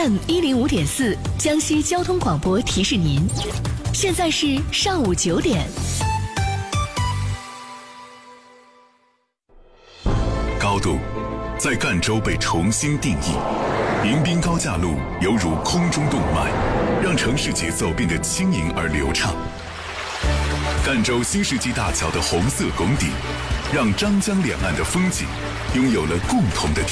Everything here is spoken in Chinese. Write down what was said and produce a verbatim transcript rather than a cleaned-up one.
M 一零五点四江西交通广播提示您，现在是上午九点。 高度在赣州被重新定义，迎宾高架路犹如空中动脉，让城市节奏变得轻盈而流畅。赣州新世纪大桥的红色拱顶，让张江两岸的风景拥有了共同的